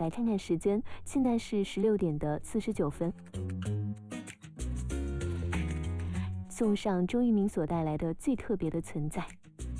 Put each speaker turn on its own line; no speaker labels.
来看看时间，现在是16点49分。送上周渝民所带来的《最特别的存在》。